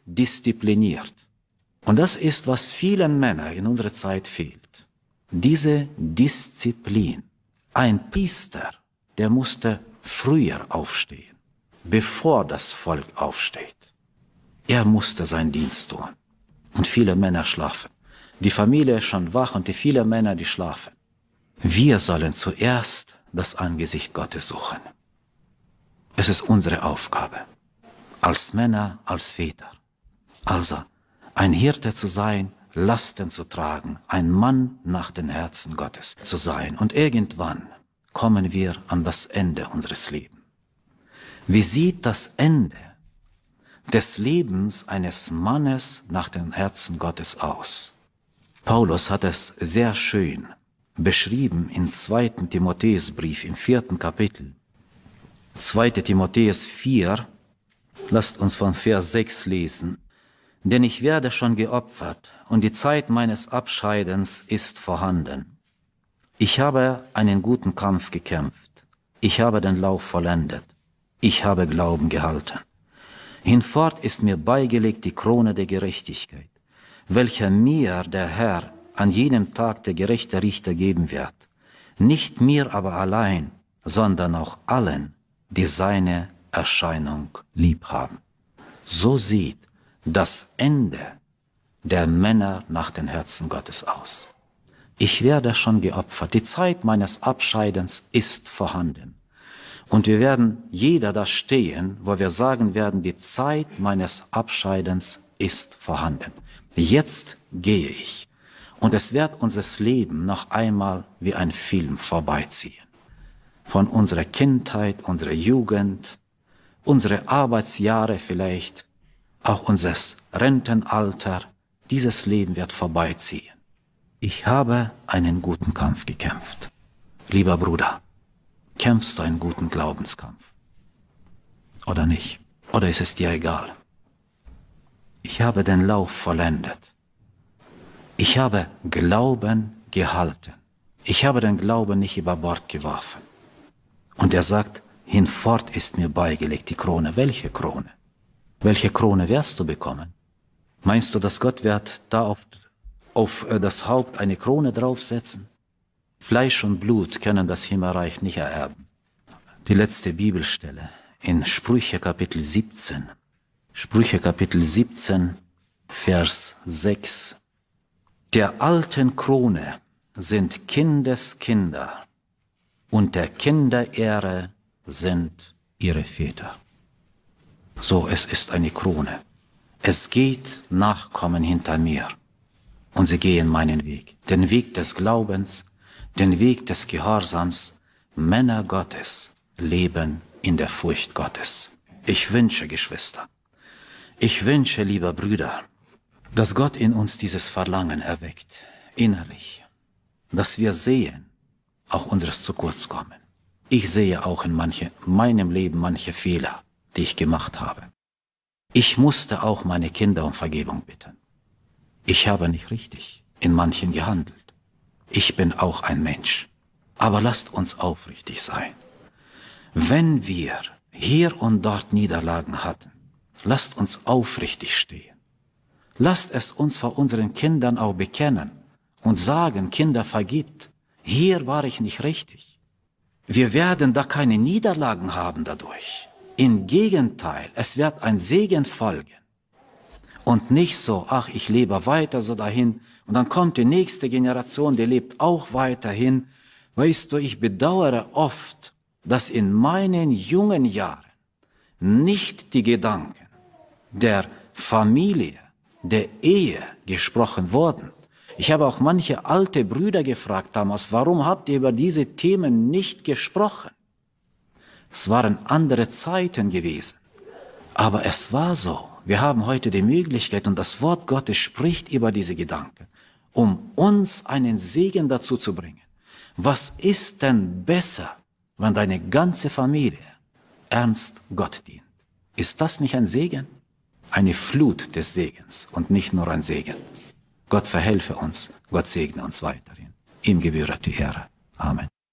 diszipliniert. Und das ist, was vielen Männern in unserer Zeit fehlt. Diese Disziplin. Ein Priester, der musste früher aufstehen, bevor das Volk aufsteht. Er musste seinen Dienst tun. Und viele Männer schlafen. Die Familie ist schon wach und die vielen Männer, die schlafen. Wir sollen zuerst das Angesicht Gottes suchen. Es ist unsere Aufgabe, als Männer, als Väter. Also, ein Hirte zu sein, Lasten zu tragen, ein Mann nach dem Herzen Gottes zu sein. Und irgendwann kommen wir an das Ende unseres Lebens. Wie sieht das Ende des Lebens eines Mannes nach dem Herzen Gottes aus? Paulus hat es sehr schön beschrieben im 2. Timotheusbrief im 4. Kapitel. 2. Timotheus 4, lasst uns von Vers 6 lesen. Denn ich werde schon geopfert und die Zeit meines Abscheidens ist vorhanden. Ich habe einen guten Kampf gekämpft. Ich habe den Lauf vollendet. Ich habe Glauben gehalten. Hinfort ist mir beigelegt die Krone der Gerechtigkeit, welcher mir der Herr an jenem Tag der gerechte Richter geben wird. Nicht mir aber allein, sondern auch allen, die seine Erscheinung lieb haben. So sieht das Ende der Männer nach dem Herzen Gottes aus. Ich werde schon geopfert. Die Zeit meines Abscheidens ist vorhanden. Und wir werden jeder da stehen, wo wir sagen werden, die Zeit meines Abscheidens ist vorhanden. Jetzt gehe ich. Und es wird unser Leben noch einmal wie ein Film vorbeiziehen. Von unserer Kindheit, unserer Jugend, unsere Arbeitsjahre vielleicht, auch unser Rentenalter, dieses Leben wird vorbeiziehen. Ich habe einen guten Kampf gekämpft. Lieber Bruder, kämpfst du einen guten Glaubenskampf? Oder nicht? Oder ist es dir egal? Ich habe den Lauf vollendet. Ich habe Glauben gehalten. Ich habe den Glauben nicht über Bord geworfen. Und er sagt, hinfort ist mir beigelegt die Krone. Welche Krone? Welche Krone wirst du bekommen? Meinst du, dass Gott wird da auf das Haupt eine Krone draufsetzen? Fleisch und Blut können das Himmelreich nicht ererben. Die letzte Bibelstelle in Sprüche Kapitel 17. Sprüche Kapitel 17, Vers 6. Der alten Krone sind Kindeskinder und der Kinderehre sind ihre Väter. So, es ist eine Krone. Es geht Nachkommen hinter mir und sie gehen meinen Weg. Den Weg des Glaubens, den Weg des Gehorsams. Männer Gottes leben in der Furcht Gottes. Ich wünsche, Geschwister, ich wünsche, lieber Brüder, dass Gott in uns dieses Verlangen erweckt, innerlich, dass wir sehen, auch unseres zu kurz kommen. Ich sehe auch in meinem Leben manche Fehler, die ich gemacht habe. Ich musste auch meine Kinder um Vergebung bitten. Ich habe nicht richtig in manchen gehandelt. Ich bin auch ein Mensch. Aber lasst uns aufrichtig sein. Wenn wir hier und dort Niederlagen hatten, lasst uns aufrichtig stehen. Lasst es uns vor unseren Kindern auch bekennen und sagen, Kinder, vergibt. Hier war ich nicht richtig. Wir werden da keine Niederlagen haben dadurch. Im Gegenteil, es wird ein Segen folgen. Und nicht so, ach, ich lebe weiter so dahin. Und dann kommt die nächste Generation, die lebt auch weiterhin. Weißt du, ich bedauere oft, dass in meinen jungen Jahren nicht die Gedanken der Familie, der Ehe gesprochen wurden. Ich habe auch manche alte Brüder gefragt damals, warum habt ihr über diese Themen nicht gesprochen? Es waren andere Zeiten gewesen. Aber es war so. Wir haben heute die Möglichkeit und das Wort Gottes spricht über diese Gedanken, um uns einen Segen dazu zu bringen. Was ist denn besser, wenn deine ganze Familie ernst Gott dient? Ist das nicht ein Segen? Eine Flut des Segens und nicht nur ein Segen. Gott verhelfe uns, Gott segne uns weiterhin. Ihm gebührt die Ehre. Amen.